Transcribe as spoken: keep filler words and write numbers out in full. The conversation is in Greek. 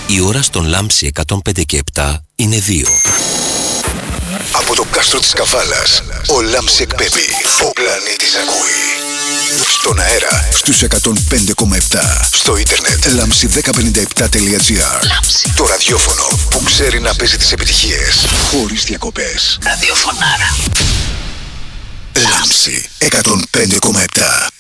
Η ώρα στον Λάμψη εκατόν πέντε και επτά είναι δύο. Από το κάστρο της Καβάλας, ο Λάμψη εκπέμπει. Ο πλανήτης ακούει. Στον αέρα, στους εκατόν πέντε κόμμα επτά. Στο ίντερνετ, λάμψη δέκα πενήντα επτά τελεία τζι άρ. Το ραδιόφωνο που ξέρει να παίζει τις επιτυχίες χωρίς διακοπές. Ραδιοφωνάρα. Λάμψη εκατόν πέντε κόμμα επτά.